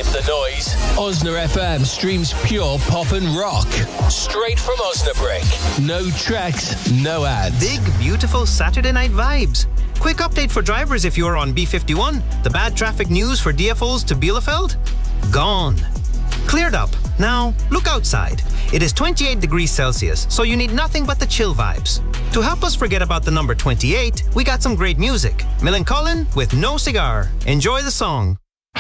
Skip the noise. Osna FM streams pure pop and rock. Straight from Osnabrück. No tracks, no ads. Big, beautiful Saturday night vibes. Quick update for drivers if you're on B51. The bad traffic news for DFOs to Bielefeld? Gone. Cleared up. Now, look outside. It is 28 degrees Celsius, so you need nothing but the chill vibes. To help us forget about the number 28, we got some great music. Millencolin with No Cigar. Enjoy the song.